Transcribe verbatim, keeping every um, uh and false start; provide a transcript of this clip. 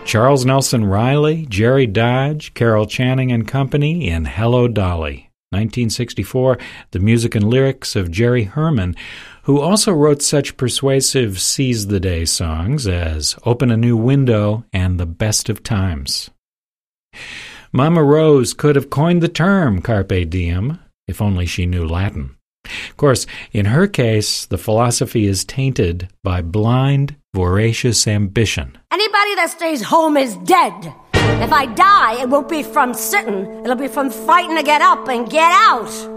Charles Nelson Riley, Jerry Dodge, Carol Channing and Company in Hello, Dolly. nineteen sixty-four, the music and lyrics of Jerry Herman, who also wrote such persuasive Seize the Day songs as Open a New Window and The Best of Times. Mama Rose could have coined the term Carpe Diem, if only she knew Latin. Of course, in her case, the philosophy is tainted by blind, voracious ambition. Anybody that stays home is dead. If I die, it won't be from sitting. It'll be from fighting to get up and get out.